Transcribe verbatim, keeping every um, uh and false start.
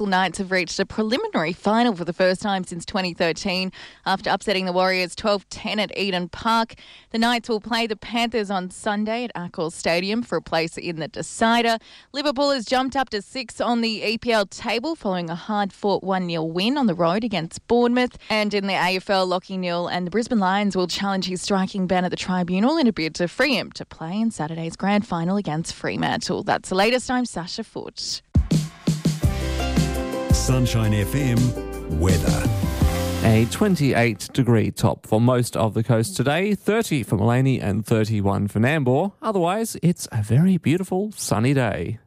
Knights have reached a preliminary final for the first time since twenty thirteen after upsetting the Warriors twelve ten at Eden Park. The Knights will play the Panthers on Sunday at Accor Stadium for a place in the decider. Liverpool has jumped up to six on the E P L table following a hard-fought one nil win on the road against Bournemouth. And in the A F L, Lachie Neale and the Brisbane Lions will challenge his striking ban at the tribunal in a bid to free him to play in Saturday's grand final against Fremantle. That's the latest. I'm Sasha Foote. Sunshine F M weather. A twenty-eight degree top for most of the coast today, thirty for Maleny and thirty-one for Nambour. Otherwise, it's a very beautiful sunny day.